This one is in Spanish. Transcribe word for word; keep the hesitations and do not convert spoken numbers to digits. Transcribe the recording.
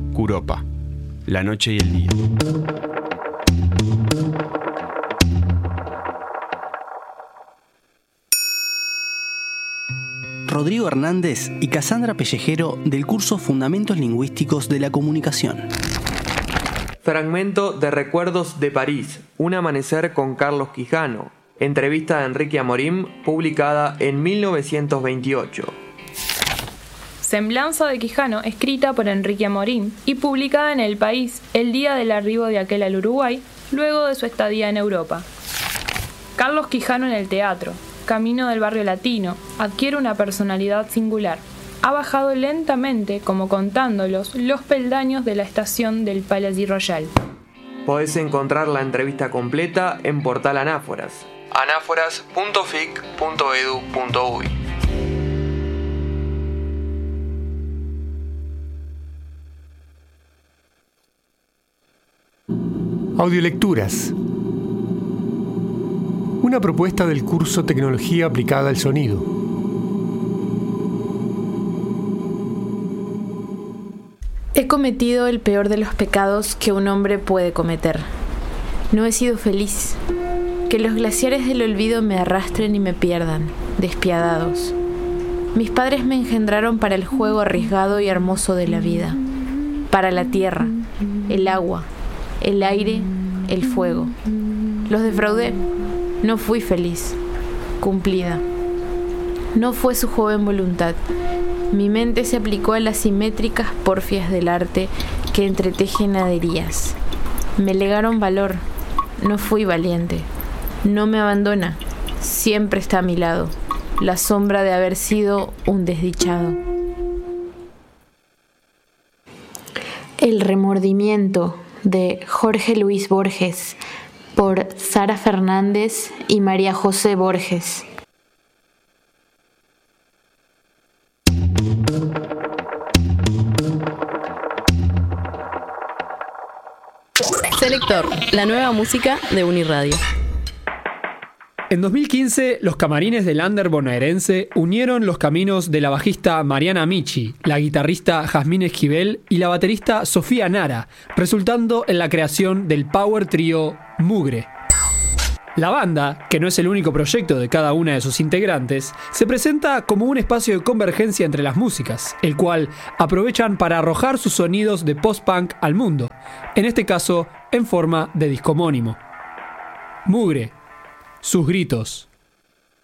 Curopa, la noche y el día. Rodrigo Hernández y Cassandra Pellejero del curso Fundamentos Lingüísticos de la Comunicación. Fragmento de Recuerdos de París, un amanecer con Carlos Quijano. Entrevista de Enrique Amorim, publicada en mil novecientos veintiocho. Semblanza de Quijano, escrita por Enrique Amorim y publicada en El País el día del arribo de aquel al Uruguay, luego de su estadía en Europa. Carlos Quijano en el teatro, camino del barrio latino, adquiere una personalidad singular. Ha bajado lentamente, como contándolos, los peldaños de la estación del Palais Royal. Podés encontrar la entrevista completa en Portal Anáforas, anáforas punto fic punto edu punto uy. Audiolecturas. Una propuesta del curso Tecnología aplicada al sonido. He cometido el peor de los pecados que un hombre puede cometer. No he sido feliz. Que los glaciares del olvido me arrastren y me pierdan, despiadados. Mis padres me engendraron para el juego arriesgado y hermoso de la vida, para la tierra, el agua, el aire, el fuego. Los defraudé. No fui feliz, cumplida. No fue su joven voluntad. Mi mente se aplicó a las simétricas porfias del arte que entretejen naderías. Me legaron valor. No fui valiente. No me abandona. Siempre está a mi lado. La sombra de haber sido un desdichado. El remordimiento, de Jorge Luis Borges, por Sara Fernández y María José Borges. Selector, la nueva música de Uniradio. En dos mil quince, los camarines del under bonaerense unieron los caminos de la bajista Mariana Michi, la guitarrista Jazmín Esquivel y la baterista Sofía Nara, resultando en la creación del power trío Mugre. La banda, que no es el único proyecto de cada una de sus integrantes, se presenta como un espacio de convergencia entre las músicas, el cual aprovechan para arrojar sus sonidos de post-punk al mundo, en este caso en forma de disco homónimo. Mugre. Sus gritos.